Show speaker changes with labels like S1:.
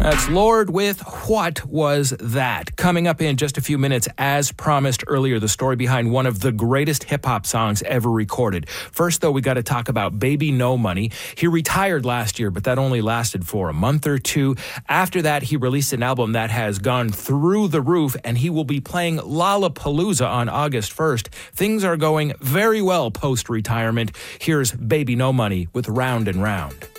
S1: That's Lorde with What Was That? Coming up in just a few minutes, as promised earlier, the story behind one of the greatest hip-hop songs ever recorded. First, though, we got to talk about Baby No Money. He retired last year, but that only lasted for a month or two. After that, he released an album that has gone through the roof, and he will be playing Lollapalooza on August 1st. Things are going very well post-retirement. Here's Baby No Money with Round and Round.